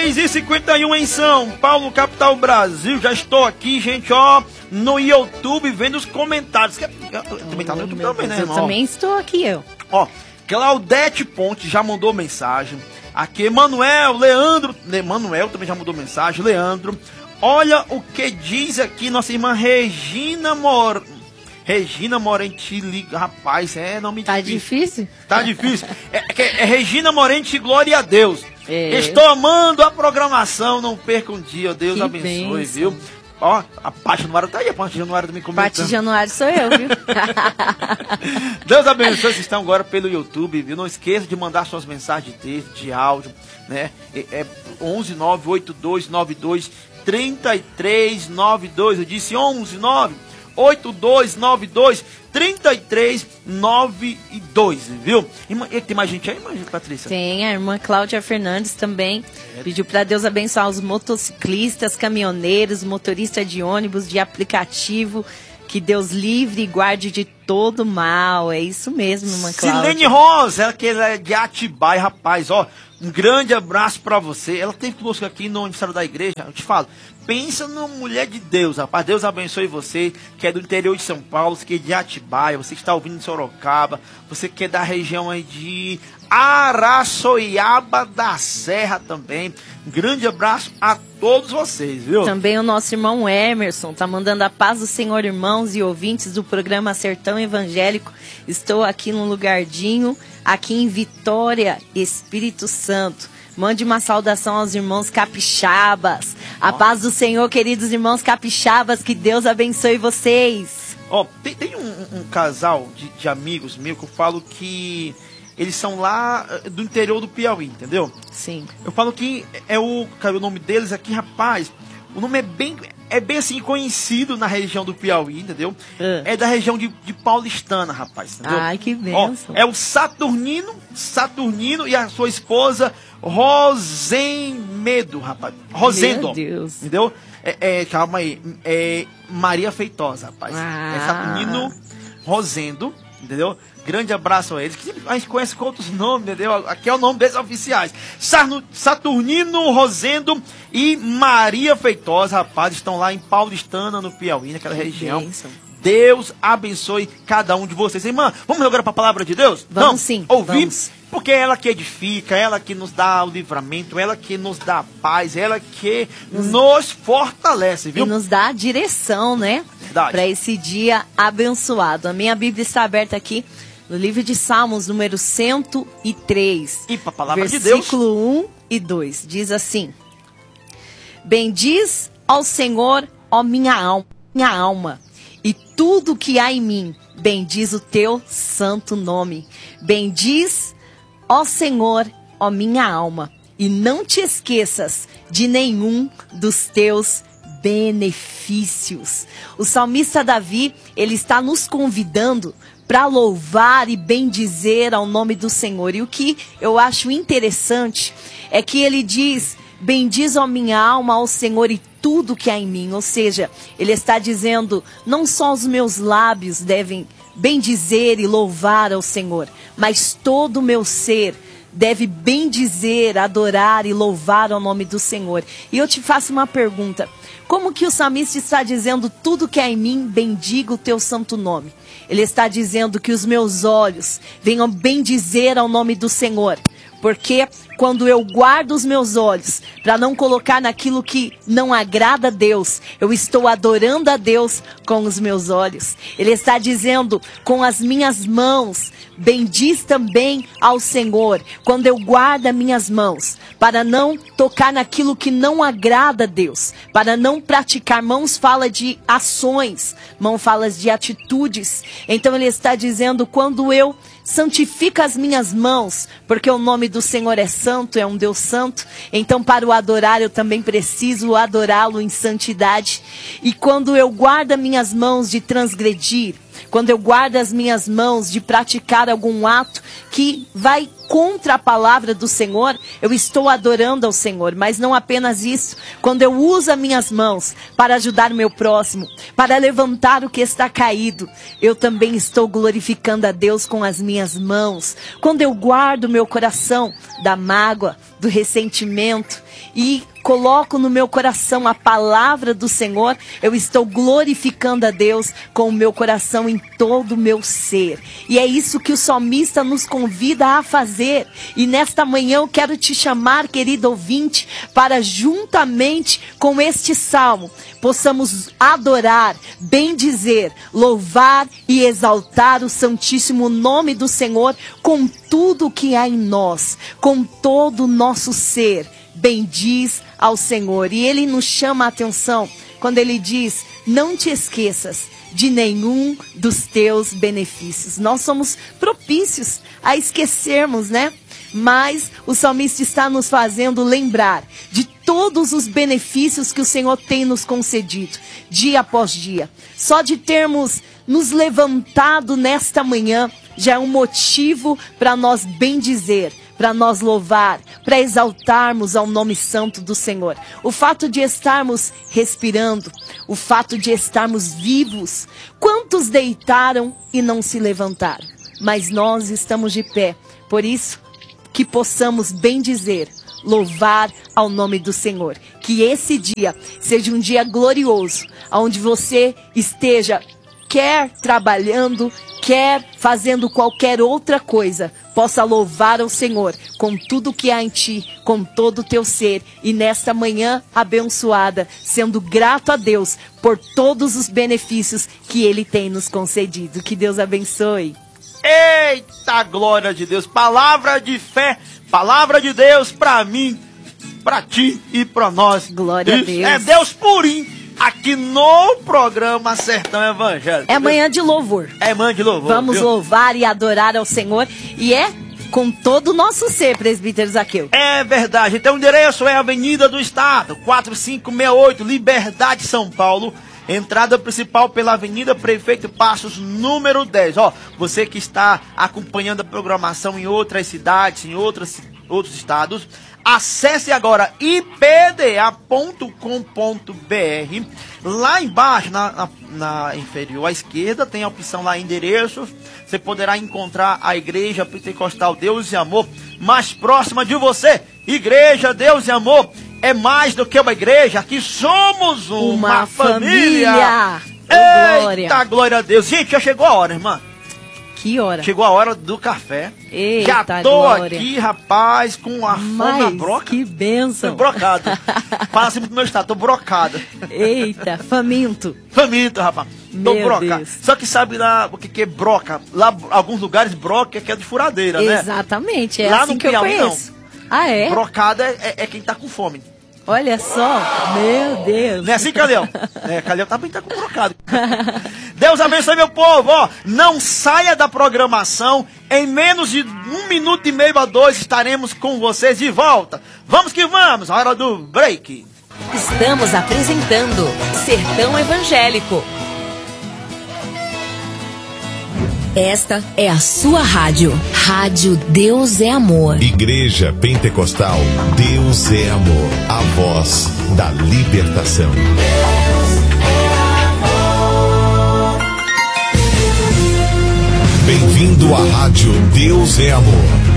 6h51 em São Paulo, capital Brasil. Já estou aqui, gente, ó, no YouTube, vendo os comentários. Também tá no YouTube também, né, irmão? Eu também estou aqui, eu. Ó, Claudete Ponte já mandou mensagem. Aqui, Emanuel, Leandro. Emanuel também já mandou mensagem. Leandro. Olha o que diz aqui nossa irmã Regina Morente, rapaz, é nome Tá difícil. difícil? Tá difícil. É Regina Morente, glória a Deus. É. Estou amando a programação, não perca um dia, Deus Que abençoe, bênção. viu? Ó, a Paty Januário tá aí, a Paty Januário também comentando. Parte de januário sou eu, viu? Deus abençoe, vocês estão agora pelo YouTube, viu? Não esqueça de mandar suas mensagens de texto, de áudio, né? 11 982 92 3392. Eu disse 11 98292 3392, viu? E tem mais gente aí, Patrícia? Tem, a irmã Cláudia Fernandes também pediu para Deus abençoar os motociclistas, caminhoneiros, motoristas de ônibus, de aplicativo, que Deus livre e guarde de todo mal. É isso mesmo, irmã Cláudia. Silene Rosa, ela que é de Atibaia, rapaz, ó, um grande abraço pra você. Ela teve conosco aqui no aniversário da igreja, eu te falo, pensa numa mulher de Deus, rapaz. Deus abençoe você, que é do interior de São Paulo, que é de Atibaia, você que está ouvindo em Sorocaba, você que é da região aí de Araçoiaba da Serra também. Um grande abraço a todos vocês, viu? Também o nosso irmão Emerson tá mandando a paz do Senhor, irmãos e ouvintes do programa Sertão Evangélico. Estou aqui num lugardinho, aqui em Vitória, Espírito Santo. Mande uma saudação aos irmãos capixabas. A paz do Senhor, queridos irmãos capixabas, que Deus abençoe vocês. Ó, tem um casal de amigos meus que eu falo que eles são lá do interior do Piauí, entendeu? Sim. Eu falo que cadê o nome deles aqui, rapaz? O nome é bem assim conhecido na região do Piauí, entendeu? É da região de Paulistana, rapaz, entendeu? Ai, que bênção. Ó, é o Saturnino e a sua esposa Rosemedo, rapaz. Rosendo. Meu Deus. Entendeu? Calma aí. É Maria Feitosa, rapaz. É Saturnino Rosendo, entendeu? Grande abraço a eles, que a gente conhece com outros nomes, entendeu? Aqui é o nome deles oficiais. Saturnino Rosendo e Maria Feitosa, rapaz, estão lá em Paulistana, no Piauí, naquela região. Bênção. Deus abençoe cada um de vocês. Irmã, vamos agora para a palavra de Deus? Vamos sim. Ouvir? Vamos. Porque é ela que edifica, ela que nos dá o livramento, ela que nos dá a paz, ela que nos fortalece, viu? E nos dá a direção, né? Para esse dia abençoado. A minha Bíblia está aberta aqui no livro de Salmos, número 103. E para a palavra de Deus. Versículo 1 e 2. Diz assim: Bendiz ao Senhor, ó minha alma, e tudo que há em mim, bendiz o teu santo nome. Bendiz, ó Senhor, ó minha alma, e não te esqueças de nenhum dos teus benefícios. O salmista Davi, ele está nos convidando para louvar e bendizer ao nome do Senhor. E o que eu acho interessante é que ele diz: bendiz a minha alma ao Senhor e tudo que há em mim. Ou seja, ele está dizendo, não só os meus lábios devem bendizer e louvar ao Senhor, mas todo o meu ser deve bendizer, adorar e louvar ao nome do Senhor. E eu te faço uma pergunta: como que o salmista está dizendo tudo que há em mim, bendiga o teu santo nome? Ele está dizendo que os meus olhos venham bendizer ao nome do Senhor. Porque quando eu guardo os meus olhos para não colocar naquilo que não agrada a Deus, eu estou adorando a Deus com os meus olhos. Ele está dizendo, com as minhas mãos, bendiz também ao Senhor. Quando eu guardo as minhas mãos para não tocar naquilo que não agrada a Deus, para não praticar, mãos fala de ações, mão fala de atitudes. Então ele está dizendo, quando eu santifico as minhas mãos, porque o nome do Senhor é santo, é um Deus santo, então para o adorar eu também preciso adorá-lo em santidade. E quando eu guardo as minhas mãos de transgredir, quando eu guardo as minhas mãos de praticar algum ato que vai contra a palavra do Senhor, eu estou adorando ao Senhor. Mas não apenas isso, quando eu uso as minhas mãos para ajudar o meu próximo, para levantar o que está caído, eu também estou glorificando a Deus com as minhas mãos. Quando eu guardo meu coração da mágoa, do ressentimento e coloco no meu coração a palavra do Senhor, eu estou glorificando a Deus com o meu coração em todo o meu ser. E é isso que o salmista nos convida a fazer. E nesta manhã eu quero te chamar, querido ouvinte, para juntamente com este salmo, possamos adorar, bendizer, louvar e exaltar o santíssimo nome do Senhor com tudo que há em nós, com todo o nosso ser. Bendiz ao Senhor. E Ele nos chama a atenção quando Ele diz: não te esqueças de nenhum dos teus benefícios. Nós somos propícios a esquecermos, né? Mas o salmista está nos fazendo lembrar de todos os benefícios que o Senhor tem nos concedido, dia após dia. Só de termos nos levantado nesta manhã já é um motivo para nós bendizer, para nós louvar, para exaltarmos ao nome santo do Senhor. O fato de estarmos respirando, o fato de estarmos vivos. Quantos deitaram e não se levantaram? Mas nós estamos de pé. Por isso, que possamos bendizer, louvar ao nome do Senhor. Que esse dia seja um dia glorioso, onde você esteja quer trabalhando, quer fazendo qualquer outra coisa, possa louvar ao Senhor com tudo que há em ti, com todo o teu ser. E nesta manhã abençoada, sendo grato a Deus por todos os benefícios que Ele tem nos concedido. Que Deus abençoe. Eita, glória de Deus, palavra de fé, palavra de Deus pra mim, pra ti e pra nós. Glória a Deus. É Deus purinho, aqui no programa Sertão Evangélico. É manhã de louvor. É manhã de louvor. Vamos viu? louvar e adorar ao Senhor, e é com todo o nosso ser, presbítero Zaqueu. É verdade, então o endereço é Avenida do Estado, 4568, Liberdade, São Paulo. Entrada principal pela Avenida Prefeito Passos, número 10. Ó, você que está acompanhando a programação em outras cidades, em outros estados, acesse agora ipda.com.br. Lá embaixo, na inferior à esquerda, tem a opção lá, endereços. Você poderá encontrar a Igreja Pentecostal Deus e Amor mais próxima de você. Igreja Deus e Amor é mais do que uma igreja, aqui somos uma família. Eita, glória a Deus. Gente, já chegou a hora, irmã. Que hora? Chegou a hora do café. Eita, já tô glória. aqui, rapaz, com a fome na broca. Que bênção. Tô brocado. Fala assim pro meu estado, tô brocado. Eita, faminto. Faminto, rapaz. Tô Meu brocado. Deus. Só que sabe lá o que é broca? Lá, alguns lugares, broca é que é de furadeira, né? Exatamente, é lá assim no que Piauí, eu conheço. Ah, é? Brocada é quem tá com fome. Olha só, meu Deus. Não é assim, Calhão? Calhão também tá com brocado. Deus abençoe meu povo, ó. Não saia da programação. Em menos de 1 minuto e meio a 2 estaremos com vocês de volta. Vamos que vamos, a hora do break. Estamos apresentando Sertão Evangélico. Esta é a sua rádio. Rádio Deus é Amor. Igreja Pentecostal Deus é Amor. A voz da libertação. Bem-vindo à Rádio Deus é Amor.